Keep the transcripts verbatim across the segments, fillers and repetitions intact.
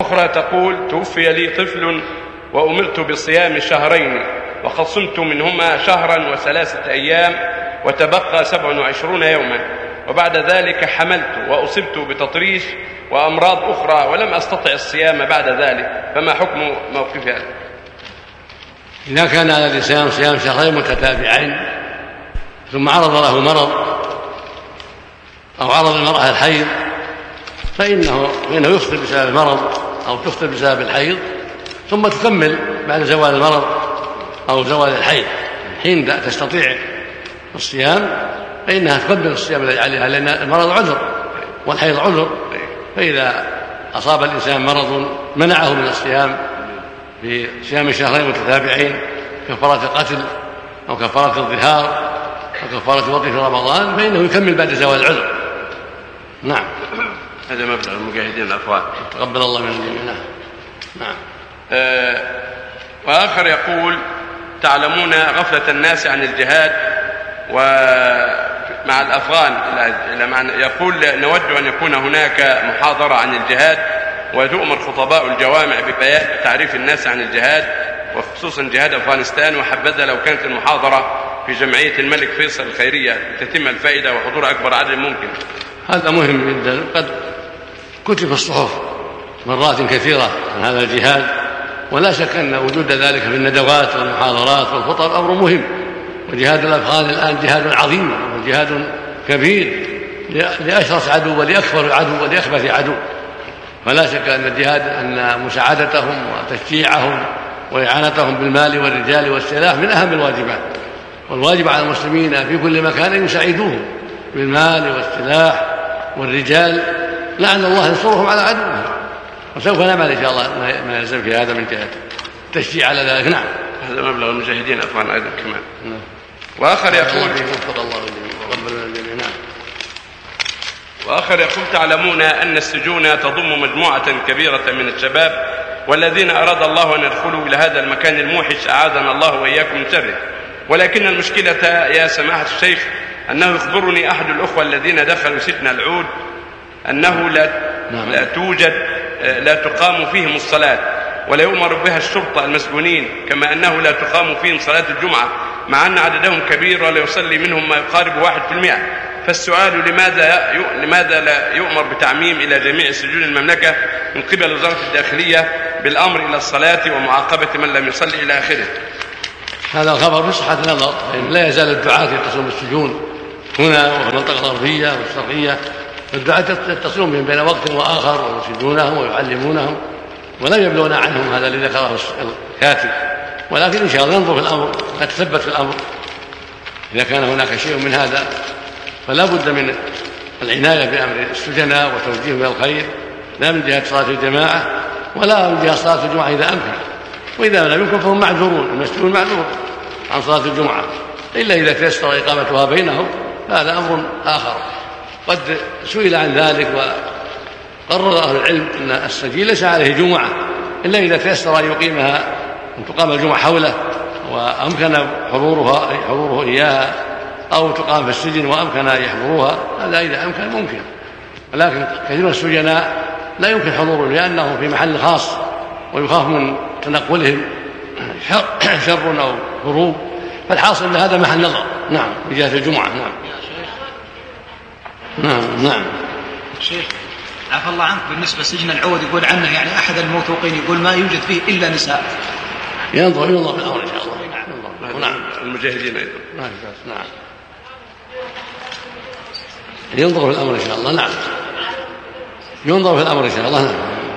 وأخرى تقول: توفي لي طفل وأمرت بصيام شهرين وقد صمت منهما شهرا وثلاثة أيام وتبقى سبع وعشرون يوما، وبعد ذلك حملت وأصبت بتطريش وأمراض أخرى ولم أستطع الصيام بعد ذلك، فما حكم موقفي هذا؟ إذا كان على الإنسان صيام شهرين متتابعين ثم عرض له مرض أو عرض المرأة الحيض فإنه, فإنه يفطر بسبب المرض أو تفطر بسبب الحيض ثم تكمل بعد زوال المرض أو زوال الحيض. حين تستطيع الصيام فإنها تكمل الصيام الذي عليها، لأن المرض عذر والحيض عذر. فإذا أصاب الإنسان مرض منعه من الصيام في صيام شهرين متتابعين كفارة القتل أو كفارة الظهار أو كفارة وطء في رمضان فإنه يكمل بعد زوال العذر. نعم. هذا مبلغ المجاهدين الأفواه، تقبل الله من الجميع. نعم. آه وآخر يقول: تعلمون غفلة الناس عن الجهاد ومع الأفغان، يقول: نود أن يكون هناك محاضرة عن الجهاد وتؤمر خطباء الجوامع بتعريف الناس عن الجهاد وخصوصا جهاد أفغانستان، وحبذا لو كانت المحاضرة في جمعية الملك فيصل الخيرية تتم الفائدة وحضور أكبر عدد ممكن. هذا مهم جدا، قد كتب في الصحف مرات كثيرة عن هذا الجهاد، ولا شك أن وجود ذلك في الندوات والمحاضرات والخطب أمر مهم. وجهاد الأفغان الآن جهاد عظيم وجهاد كبير لأشرس عدو ولأكبر عدو ولأخبث عدو، فلا شك أن الجهاد أن مساعدتهم وتشجيعهم وإعانتهم بالمال والرجال والسلاح من أهم الواجبات، والواجب على المسلمين في كل مكان أن يساعدوهم بالمال والسلاح والرجال لعل الله ينصرهم على عدوهم، وسوف نعمل إن شاء الله ما يلزم في هذا من جهة التشجيع على ذلك. نعم. هذا مبلغ المجاهدين أفغان أيضا كمان. نعم. وآخر يقول: وآخر يقول: تعلمون أن السجون تضم مجموعة كبيرة من الشباب والذين أراد الله أن يدخلوا إلى هذا المكان الموحش أعاذنا الله وإياكم من شره، ولكن المشكلة يا سماحة الشيخ أنه يخبرني أحد الأخوة الذين دخلوا سجن العود أنه لا, لا توجد لا تقام فيهم الصلاة ولا يؤمر بها الشرطة المسجونين، كما أنه لا تقام فيهم صلاة الجمعة مع أن عددهم كبير ولا يصلي منهم ما يقارب واحد في المئة. فالسؤال: لماذا لماذا لا يؤمر بتعميم إلى جميع سجون المملكة من قبل وزارة الداخلية بالأمر إلى الصلاة ومعاقبة من لم يصلي إلى آخره؟ هذا الخبر في صحة نظر، لا يزال الدعاة يتصلون بالسجون هنا وفي المنطقة الغربية والشرقية، الدعاة يتصلون بهم بين وقت وآخر ويرشدونهم ويعلمونهم، ولم يبلغنا عنهم هذا الذي ذكره الكاتب، ولكن إن شاء الله ننظر في الأمر نتثبت في الأمر. إذا كان هناك شيء من هذا فلا بد من العناية بأمر السجناء وتوجيههم إلى الخير، لا من جهة صلاة الجماعة ولا من جهة صلاة الجمعة إذا أمكن، وإذا لم يمكن فهم معذورون، المسجون معذور عن صلاة الجمعة إلا إذا تيسر إقامتها بينهم، فهذا أمر آخر. قد سئل عن ذلك وقرر أهل العلم أن السجين ليس عليه جمعة إلا إذا تيسر أن يقيمها أن تقام الجمعة حوله وأمكن حضورها حضوره إياها، أو تقام في السجن وأمكن أن يحضروها، هذا إذا أمكن ممكن. ولكن كثير من السجناء لا يمكن حضورهم لأنهم في محل خاص ويخاف من تنقلهم شر أو هروب، فالحاصل أن هذا محل نظر. نعم. بجهة الجمعة. نعم. نعم. نعم. شيخ عفى الله عنك، بالنسبة لسجن العود يقول عنه يعني أحد الموثوقين يقول ما يوجد فيه إلا نساء. ينظر ينظر في الأمر إن شاء الله. نعم. نعم. المجاهدين أيضا. نعم. نعم. ينظر في الأمر إن شاء الله. نعم. ينظر في الأمر إن شاء الله. نعم.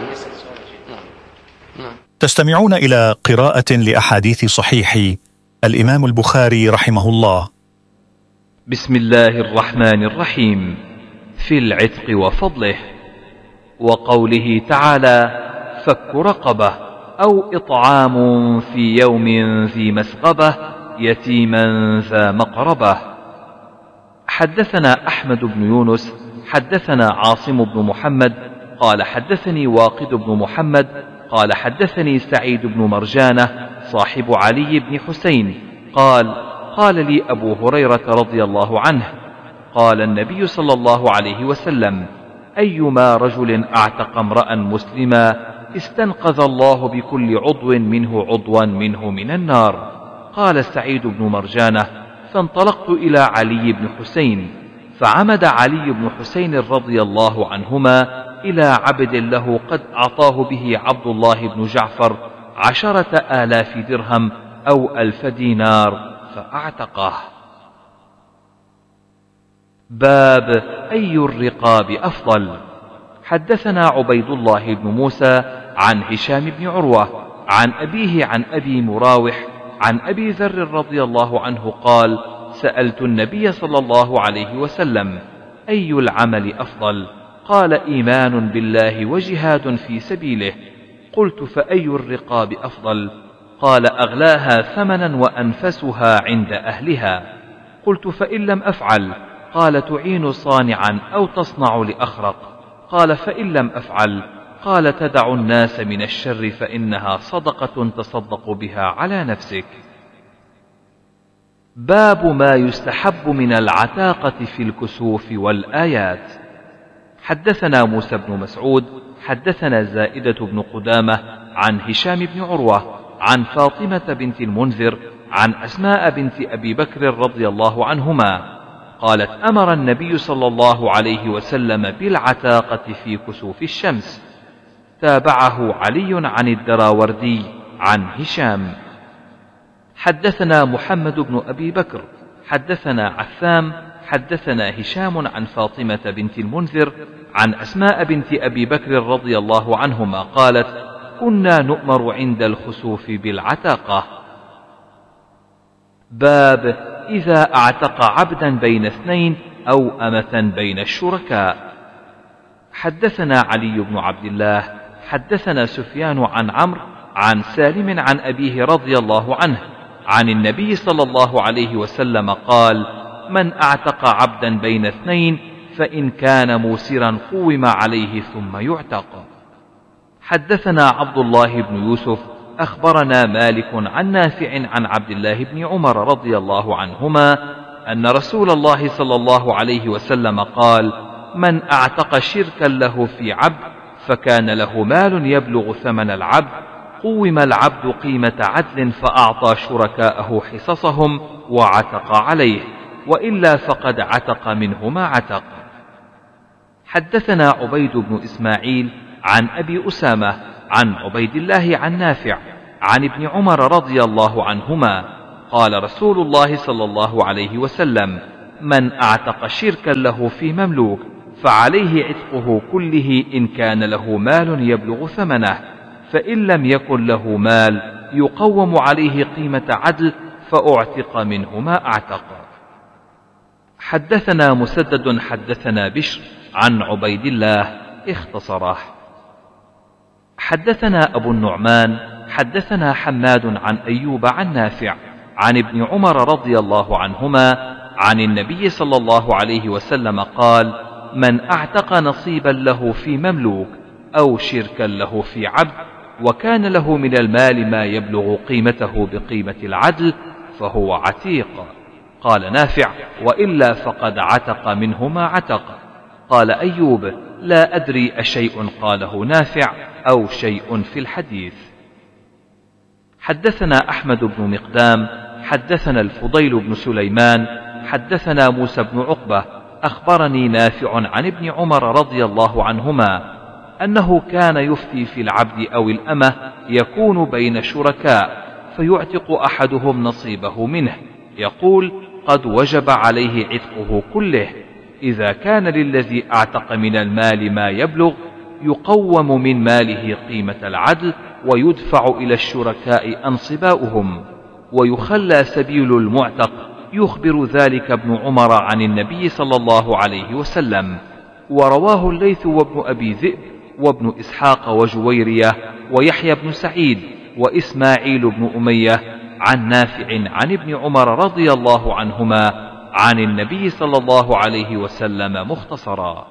نعم. تستمعون إلى قراءة لأحاديث صحيح الإمام البخاري رحمه الله. بسم الله الرحمن الرحيم. في العتق وفضله، وقوله تعالى: فك رقبة أو إطعام في يوم ذي مسغبة يتيما ذا مقربة. حدثنا أحمد بن يونس حدثنا عاصم بن محمد قال حدثني واقد بن محمد قال حدثني سعيد بن مرجانة صاحب علي بن حسين قال: قال لي أبو هريرة رضي الله عنه: قال النبي صلى الله عليه وسلم: أيما رجل أعتق امرأ مسلما استنقذ الله بكل عضو منه عضوا منه من النار. قال سعيد بن مرجانة: فانطلقت إلى علي بن حسين، فعمد علي بن حسين رضي الله عنهما إلى عبد له قد أعطاه به عبد الله بن جعفر عشرة آلاف درهم أو ألف دينار فأعتقه. باب أي الرقاب أفضل. حدثنا عبيد الله بن موسى عن هشام بن عروة عن أبيه عن أبي مراوح عن أبي ذر رضي الله عنه قال: سألت النبي صلى الله عليه وسلم: أي العمل أفضل؟ قال: إيمان بالله وجهاد في سبيله. قلت: فأي الرقاب أفضل؟ قال: أغلاها ثمنا وأنفسها عند أهلها. قلت: فإن لم أفعل؟ قال: تعين صانعا أو تصنع لأخرق. قال: فإن لم أفعل؟ قال: تدع الناس من الشر فإنها صدقة تصدق بها على نفسك. باب ما يستحب من العتاقة في الكسوف والآيات. حدثنا موسى بن مسعود حدثنا زائدة بن قدامة عن هشام بن عروة عن فاطمة بنت المنذر عن أسماء بنت أبي بكر رضي الله عنهما قالت: أمر النبي صلى الله عليه وسلم بالعتاقة في كسوف الشمس. تابعه علي عن الدراوردي عن هشام. حدثنا محمد بن أبي بكر حدثنا عثام حدثنا هشام عن فاطمة بنت المنذر عن أسماء بنت أبي بكر رضي الله عنهما قالت: كنا نؤمر عند الخسوف بالعتاقة. باب إذا اعتق عبدا بين اثنين أو أمة بين الشركاء. حدثنا علي بن عبد الله حدثنا سفيان عن عمرو عن سالم عن أبيه رضي الله عنه عن النبي صلى الله عليه وسلم قال: من اعتق عبدا بين اثنين فإن كان موسرا قوم عليه ثم يعتق. حدثنا عبد الله بن يوسف أخبرنا مالك عن نافع عن عبد الله بن عمر رضي الله عنهما أن رسول الله صلى الله عليه وسلم قال: من اعتق شركا له في عبد فكان له مال يبلغ ثمن العبد قوم العبد قيمة عدل فأعطى شركاءه حصصهم وعتق عليه، وإلا فقد عتق منه ما عتق. حدثنا عبيد بن إسماعيل عن أبي أسامة عن عبيد الله عن نافع عن ابن عمر رضي الله عنهما قال: رسول الله صلى الله عليه وسلم: من اعتق شركا له في مملوك فعليه عتقه كله إن كان له مال يبلغ ثمنه، فإن لم يكن له مال يقوم عليه قيمة عدل فأعتق منه ما اعتق. حدثنا مسدد حدثنا بشر عن عبيد الله اختصره. حدثنا أبو النعمان حدثنا حماد عن أيوب عن نافع عن ابن عمر رضي الله عنهما عن النبي صلى الله عليه وسلم قال: من اعتق نصيبا له في مملوك أو شركا له في عبد وكان له من المال ما يبلغ قيمته بقيمة العدل فهو عتيق. قال نافع: وإلا فقد عتق منه ما عتق. قال أيوب: لا أدري أشيء قاله نافع أو شيء في الحديث. حدثنا أحمد بن مقدام حدثنا الفضيل بن سليمان حدثنا موسى بن عقبة أخبرني نافع عن ابن عمر رضي الله عنهما أنه كان يفتي في العبد أو الأمة يكون بين شركاء فيعتق أحدهم نصيبه منه، يقول: قد وجب عليه عتقه كله. إذا كان للذي اعتق من المال ما يبلغ يقوم من ماله قيمة العدل ويدفع إلى الشركاء أنصباؤهم، ويخلى سبيل المعتق. يخبر ذلك ابن عمر عن النبي صلى الله عليه وسلم. ورواه الليث وابن أبي ذئب وابن إسحاق وجويرية ويحيى بن سعيد وإسماعيل بن أمية عن نافع عن ابن عمر رضي الله عنهما عن النبي صلى الله عليه وسلم مختصرا.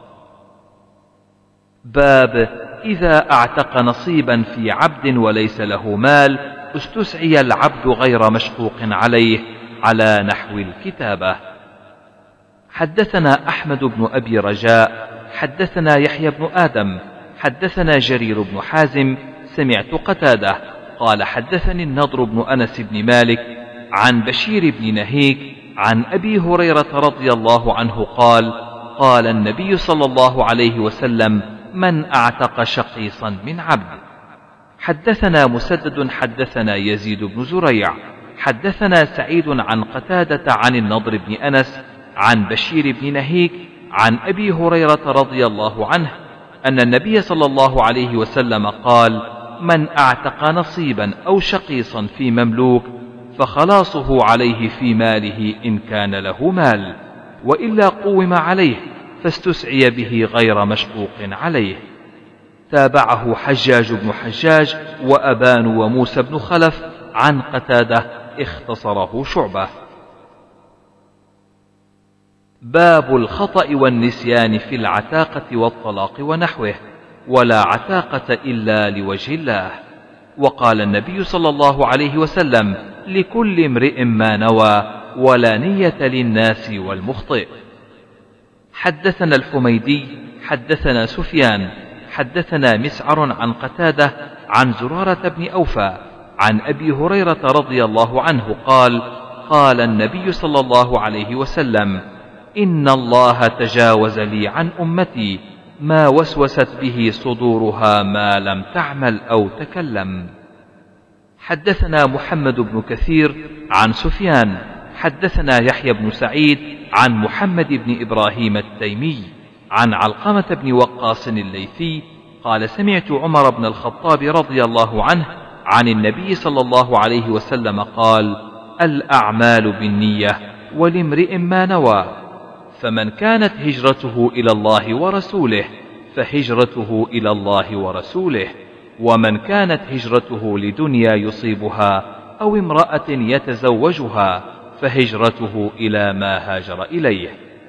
باب إذا اعتق نصيبا في عبد وليس له مال استسعي العبد غير مشقوق عليه على نحو الكتابة. حدثنا أحمد بن أبي رجاء حدثنا يحيى بن آدم حدثنا جرير بن حازم سمعت قتادة قال حدثني النضر بن أنس بن مالك عن بشير بن نهيك عن أبي هريرة رضي الله عنه قال قال النبي صلى الله عليه وسلم من أعتق شقيصا من عبد. حدثنا مسدد حدثنا يزيد بن زريع حدثنا سعيد عن قتادة عن النضر بن أنس عن بشير بن نهيك عن أبي هريرة رضي الله عنه أن النبي صلى الله عليه وسلم قال من أعتق نصيبا أو شقيصا في مملوك فخلاصه عليه في ماله إن كان له مال، وإلا قوم عليه فاستسعي به غير مشقوق عليه. تابعه حجاج بن حجاج وأبان وموسى بن خلف عن قتادة اختصره شعبة. باب الخطأ والنسيان في العتاقة والطلاق ونحوه، ولا عتاقة إلا لوجه الله. وقال النبي صلى الله عليه وسلم لكل امرئ ما نوى ولا نية للناس والمخطئ. حدثنا الحميدي حدثنا سفيان حدثنا مسعر عن قتادة عن زرارة بن أوفى عن أبي هريرة رضي الله عنه قال قال النبي صلى الله عليه وسلم إن الله تجاوز لي عن أمتي ما وسوست به صدورها ما لم تعمل أو تكلم. حدثنا محمد بن كثير عن سفيان حدثنا يحيى بن سعيد عن محمد بن إبراهيم التيمي عن علقمة بن وقاص الليثي قال سمعت عمر بن الخطاب رضي الله عنه عن النبي صلى الله عليه وسلم قال الأعمال بالنية ولامرئ ما نوى، فمن كانت هجرته إلى الله ورسوله فهجرته إلى الله ورسوله، ومن كانت هجرته لدنيا يصيبها أو امرأة يتزوجها فهجرته إلى ما هاجر إليه.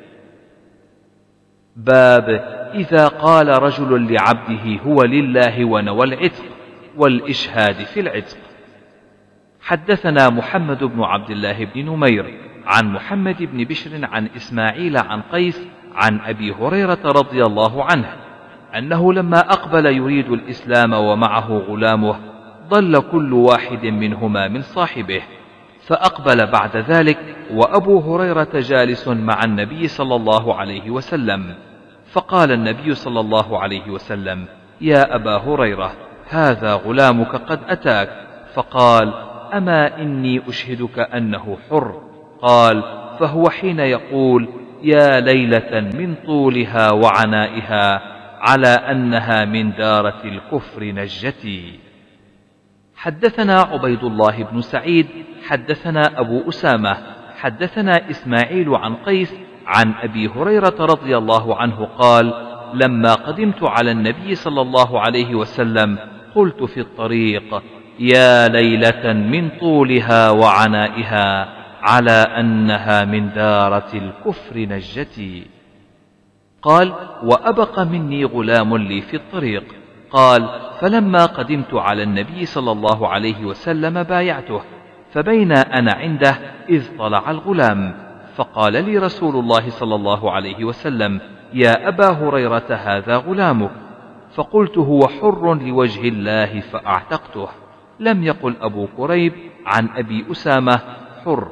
باب إذا قال رجل لعبده هو لله ونوى العتق والإشهاد في العتق. حدثنا محمد بن عبد الله بن نمير عن محمد بن بشر عن إسماعيل عن قيس عن أبي هريرة رضي الله عنه أنه لما أقبل يريد الإسلام ومعه غلامه ضل كل واحد منهما من صاحبه، فأقبل بعد ذلك وأبو هريرة جالس مع النبي صلى الله عليه وسلم، فقال النبي صلى الله عليه وسلم يا أبا هريرة هذا غلامك قد أتاك، فقال أما إني أشهدك أنه حر؟ قال فهو حين يقول يا ليلة من طولها وعنائها على أنها من دارة الكفر نجتي. حدثنا عبيد الله بن سعيد حدثنا أبو أسامة حدثنا إسماعيل عن قيس عن أبي هريرة رضي الله عنه قال لما قدمت على النبي صلى الله عليه وسلم قلت في الطريق يا ليلة من طولها وعنائها على أنها من دارة الكفر نجتي. قال وأبق مني غلام لي في الطريق. قال فلما قدمت على النبي صلى الله عليه وسلم بايعته، فبين أنا عنده إذ طلع الغلام، فقال لي رسول الله صلى الله عليه وسلم يا أبا هريرة هذا غلامك، فقلت هو حر لوجه الله فأعتقته. لم يقل أبو كريب عن أبي أسامة حر.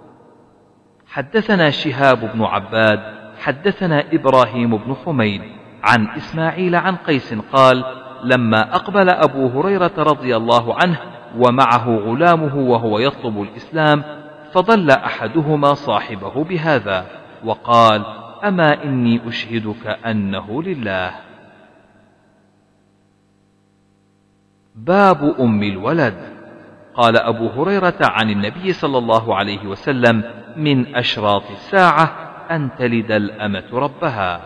حدثنا شهاب بن عباد حدثنا إبراهيم بن حميد عن إسماعيل عن قيس قال لما أقبل أبو هريرة رضي الله عنه ومعه غلامه وهو يطلب الإسلام، فضل أحدهما صاحبه بهذا وقال أما إني أشهدك أنه لله. باب أم الولد. قال أبو هريرة عن النبي صلى الله عليه وسلم من أشراط الساعة أن تلد الأمة ربها.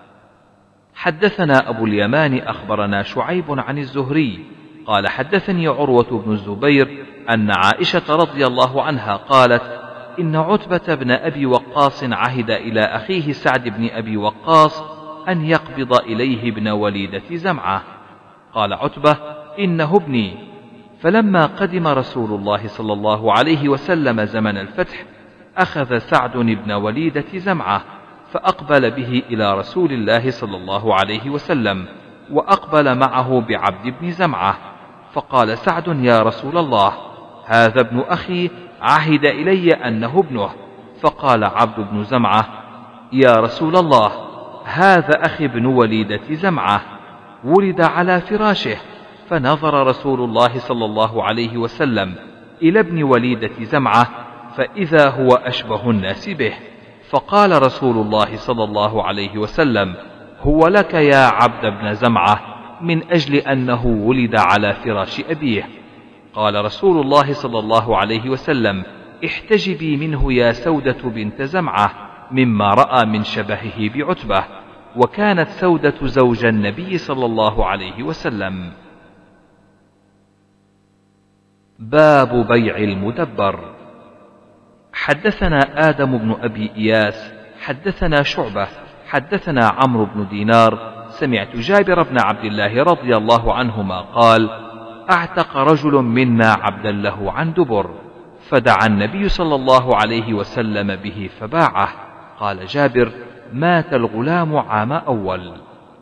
حدثنا أبو اليمان أخبرنا شعيب عن الزهري قال حدثني عروة بن الزبير أن عائشة رضي الله عنها قالت إن عتبة بن أبي وقاص عهد إلى أخيه سعد بن أبي وقاص أن يقبض إليه ابن وليدة زمعة. قال عتبة إنه ابني. فلما قدم رسول الله صلى الله عليه وسلم زمن الفتح أخذ سعد ابن وليدة زمعة فأقبل به إلى رسول الله صلى الله عليه وسلم وأقبل معه بعبد بن زمعة، فقال سعد: يا رسول الله، هذا ابن أخي عهد إلي أنه ابنه. فقال عبد بن زمعة: يا رسول الله، هذا أخي ابن وليدة زمعة، ولد على فراشه. فنظر رسول الله صلى الله عليه وسلم إلى ابن وليدة زمعة فإذا هو أشبه الناس به، فقال رسول الله صلى الله عليه وسلم: هو لك يا عبد بن زمعة، من أجل أنه ولد على فراش أبيه. قال رسول الله صلى الله عليه وسلم: احتجبي منه يا سودة بنت زمعة، مما رأى من شبهه بعتبة. وكانت سودة زوج النبي صلى الله عليه وسلم. باب بيع المدبر. حدثنا آدم بن أبي إياس حدثنا شعبة حدثنا عمرو بن دينار سمعت جابر بن عبد الله رضي الله عنهما قال: اعتق رجل منا عبدا له عن دبر، فدعا النبي صلى الله عليه وسلم به فباعه. قال جابر: مات الغلام عام أول.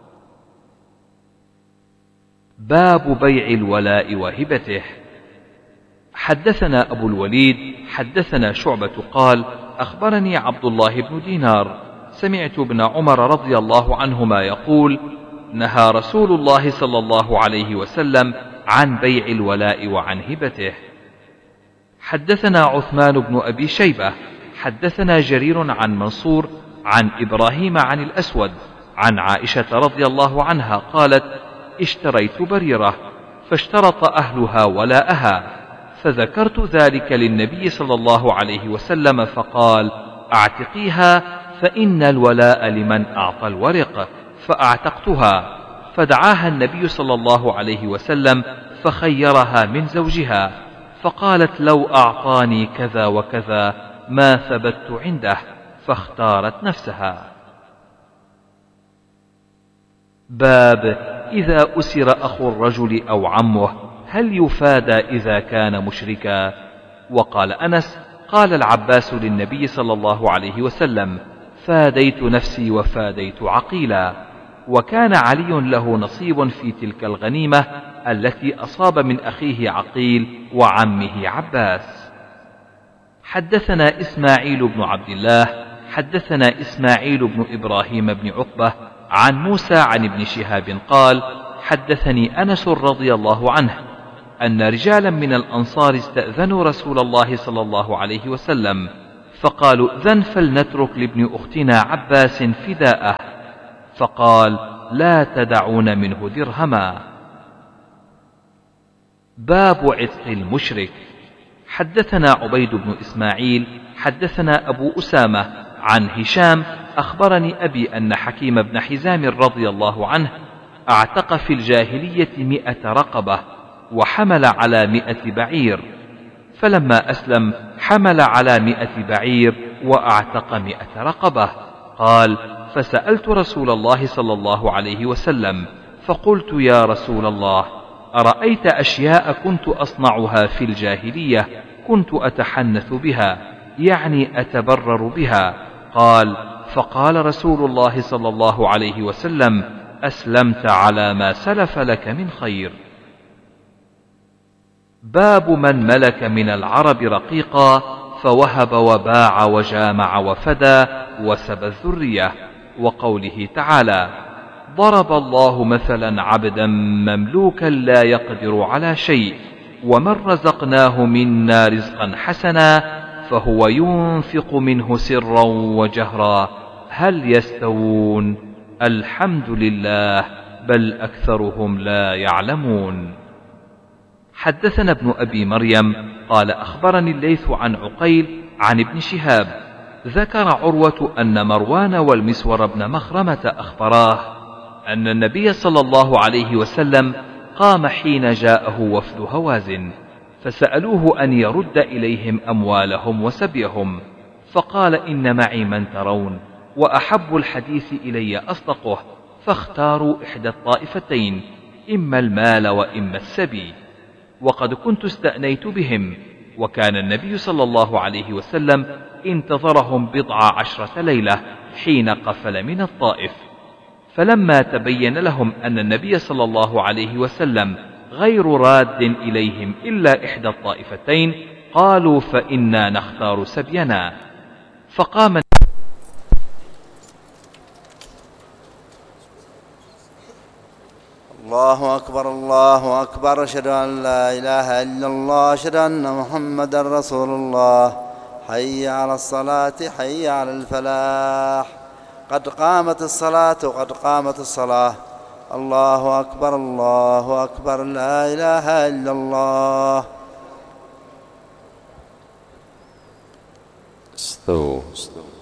باب بيع الولاء وهبته. حدثنا أبو الوليد حدثنا شعبة قال: أخبرني عبد الله بن دينار سمعت ابن عمر رضي الله عنهما يقول: نهى رسول الله صلى الله عليه وسلم عن بيع الولاء وعن هبته. حدثنا عثمان بن أبي شيبة حدثنا جرير عن منصور عن إبراهيم عن الأسود عن عائشة رضي الله عنها قالت: اشتريت بريرة فاشترط أهلها ولاءها، فذكرت ذلك للنبي صلى الله عليه وسلم فقال: اعتقيها فإن الولاء لمن أعطى الورق، فأعتقتها. فدعاها النبي صلى الله عليه وسلم فخيرها من زوجها، فقالت: لو أعطاني كذا وكذا ما ثبت عنده، فاختارت نفسها. باب إذا أسر أخو الرجل أو عمه هل يفادى إذا كان مشركا؟ وقال أنس: قال العباس للنبي صلى الله عليه وسلم: فاديت نفسي وفاديت عقيلا. وكان علي له نصيب في تلك الغنيمة التي أصاب من أخيه عقيل وعمه عباس. حدثنا إسماعيل بن عبد الله حدثنا إسماعيل بن إبراهيم بن عقبة عن موسى عن ابن شهاب قال: حدثني أنس رضي الله عنه أن رجالا من الأنصار استأذنوا رسول الله صلى الله عليه وسلم فقالوا: ائذن فلنترك لابن أختنا عباس فداءه، فقال: لا تدعون منه درهما. باب عتق المشرك. حدثنا عبيد بن إسماعيل حدثنا أبو أسامة عن هشام أخبرني أبي أن حكيم بن حزام رضي الله عنه اعتق في الجاهلية مئة رقبة وحمل على مئة بعير، فلما أسلم حمل على مئة بعير وأعتق مئة رقبة. قال: فسألت رسول الله صلى الله عليه وسلم فقلت: يا رسول الله، أرأيت أشياء كنت أصنعها في الجاهلية كنت أتحنث بها، يعني أتبرر بها؟ قال: فقال رسول الله صلى الله عليه وسلم: أسلمت على ما سلف لك من خير. باب من ملك من العرب رقيقا فوهب وباع وجامع وفدى وسبى الذرية، وقوله تعالى: ضرب الله مثلا عبدا مملوكا لا يقدر على شيء ومن رزقناه منا رزقا حسنا فهو ينفق منه سرا وجهرا هل يستوون؟ الحمد لله بل أكثرهم لا يعلمون. حدثنا ابن أبي مريم قال: أخبرني الليث عن عقيل عن ابن شهاب ذكر عروة أن مروان والمسور بن مخرمة أخبراه أن النبي صلى الله عليه وسلم قام حين جاءه وفد هوازن فسألوه أن يرد إليهم أموالهم وسبيهم، فقال: إن معي من ترون، وأحب الحديث إلي أصدقه، فاختاروا إحدى الطائفتين، إما المال وإما السبي. وقد كنت استأنيت بهم، وكان النبي صلى الله عليه وسلم انتظرهم بضع عشرة ليلة حين قفل من الطائف، فلما تبين لهم أن النبي صلى الله عليه وسلم غير راد إليهم إلا إحدى الطائفتين قالوا فإنا نختار سبينا. فقام الله أكبر الله أكبر، أشهد أن لا إله إلا الله، أشهد أن محمدا رسول الله. حي على الصلاة حي على الفلاح، قد قامت الصلاة قد قامت الصلاة. الله أكبر الله أكبر، لا إله إلا الله. استووا استووا.